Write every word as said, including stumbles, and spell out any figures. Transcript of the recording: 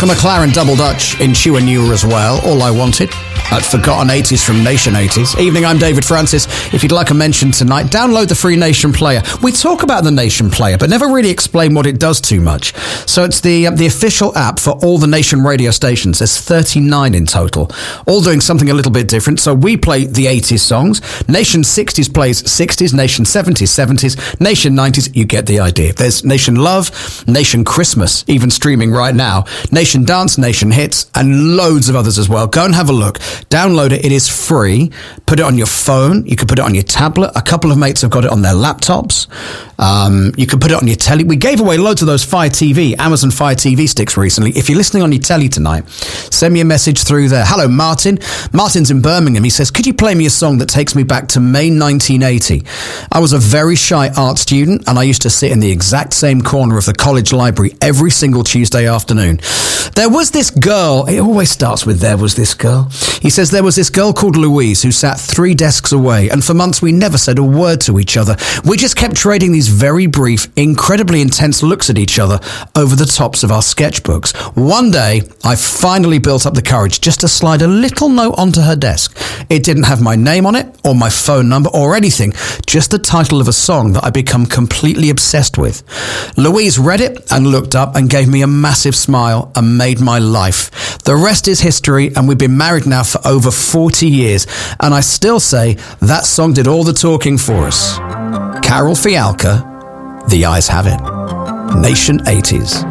Malcolm McLaren Double Dutch in Chew and Newer as well. All I Wanted at Forgotten eighties from Nation eighties. Evening, I'm David Francis. If you'd like a mention tonight, download the free Nation Player. We talk about the Nation Player, but never really explain what it does too much. So it's the uh, the official app for all the Nation radio stations. There's thirty-nine in total, all doing something a little bit different. So we play the eighties songs. Nation sixties plays sixties. Nation seventies, seventies. Nation nineties, you get the idea. There's Nation Love, Nation Christmas, even streaming right now. Nation Dance, Nation Hits, and loads of others as well. Go and have a look. Download it. It is free. Put it on your phone. You could put it on your tablet. A couple of mates have got it on their laptops. Um, you could put it on your telly. We gave away loads of those Fire T V, Amazon Fire T V sticks recently. If you're listening on your telly tonight, send me a message through there. Hello, Martin. Martin's in Birmingham. He says, could you play me a song that takes me back to May nineteen eighty? I was a very shy art student, and I used to sit in the exact same corner of the college library every single Tuesday afternoon. There was this girl. It always starts with there was this girl. He says there was this girl called Louise who sat three desks away, and for months we never said a word to each other. We just kept trading these very brief, incredibly intense looks at each other over the tops of our sketchbooks. One day, I finally built up the courage just to slide a little note onto her desk. It didn't have my name on it, or my phone number, or anything, just the title of a song that I'd become completely obsessed with. Louise read it and looked up and gave me a massive smile and made my life. The rest is history, and we've been married now for over forty years, and I still say that song did all the talking for us. Carol Fialka, The Eyes Have It. Nation eighties.